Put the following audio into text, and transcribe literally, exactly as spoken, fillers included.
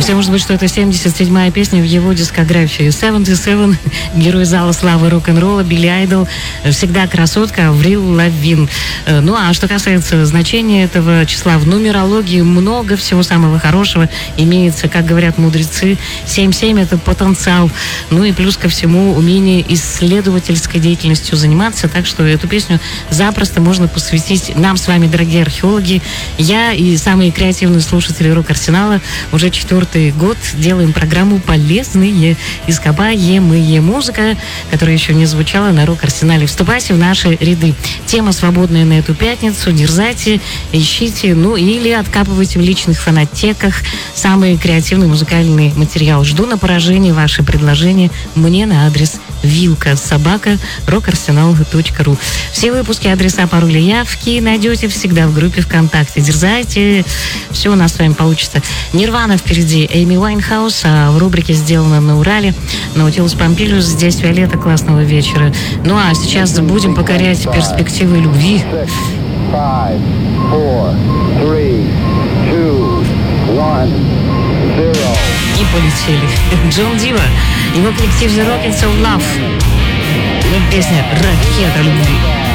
Хотя, может быть, что это семьдесят седьмая песня в его дискографии. семьдесят семь, герой зала славы рок-н-ролла, Билли Айдол, всегда красотка, Аврил Лавин. Ну, а что касается значения этого числа в нумерологии, много всего самого хорошего имеется, как говорят мудрецы. семь семь — это потенциал. Ну и плюс ко всему умение исследовательской деятельностью заниматься. Так что эту песню запросто можно посвятить нам с вами, дорогие археологи. Я и самые креативные слушатели рок-арсенала уже четвертый год делаем программу «Полезные ископаемые музыка», которая еще не звучала на рок-арсенале. Вступайте в наши ряды. Тема свободная на эту пятницу. Дерзайте, ищите, ну или откапывайте в личных фонотеках самый креативный музыкальный материал. Жду на поражение ваши предложения мне на адрес вилка собака рокарсенал точка ру. Все выпуски, адреса, пароли, явки найдете всегда в группе ВКонтакте. Дерзайте, все у нас с вами получится. Нирвана впереди, Эйми Уайнхаус, а в рубрике «Сделано на Урале» Наутилус Помпилиус. Здесь Виолетта. Классного вечера. Ну а сейчас будем покорять перспективы любви. Five, four, three, two, one, zero. И полетели. Джон Дива, его коллектив The Rockets of Love. И песня «Ракета любви».